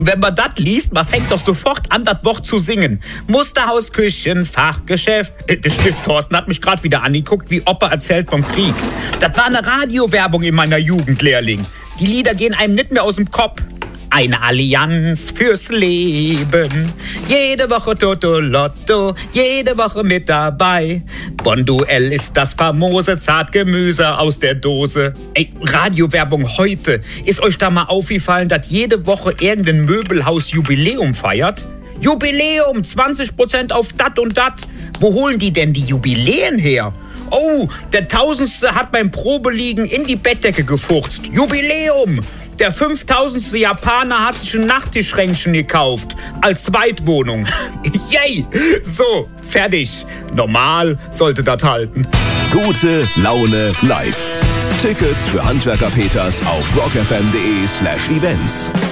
Wenn man das liest, man fängt doch sofort an, das Wort zu singen. Musterhaus, Küchen, Fachgeschäft. Der Stift Thorsten hat mich gerade wieder angeguckt, wie Opa erzählt vom Krieg. Das war eine Radiowerbung in meiner Jugend, Lehrling. Die Lieder gehen einem nicht mehr aus dem Kopf. Eine Allianz fürs Leben. Jede Woche Toto Lotto, jede Woche mit dabei. Bonduell ist das famose Zartgemüse aus der Dose. Ey, Radiowerbung heute. Ist euch da mal aufgefallen, dass jede Woche irgendein Möbelhaus Jubiläum feiert? Jubiläum, 20% auf dat und dat. Wo holen die denn die Jubiläen her? Oh, der 1000. hat beim Probeliegen in die Bettdecke gefurzt. Jubiläum! Der 5000. Japaner hat sich ein Nachttischschränkchen gekauft. Als Zweitwohnung. Yay! So, fertig. Normal sollte das halten. Gute Laune live. Tickets für Handwerker Peters auf rockfm.de/events.